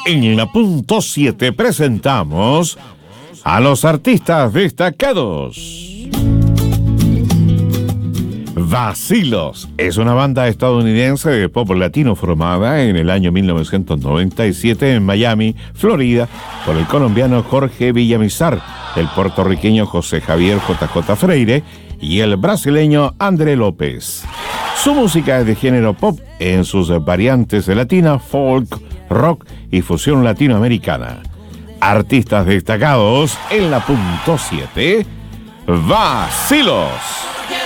En la punto 7 presentamos a los artistas destacados. Vacilos es una banda estadounidense de pop latino formada en el año 1997 en Miami, Florida, por el colombiano Jorge Villamizar, el puertorriqueño José Javier JJ Freire y el brasileño André López. Su música es de género pop en sus variantes de latina, folk, rock y fusión latinoamericana. Artistas destacados en la punto 7, Vacilos.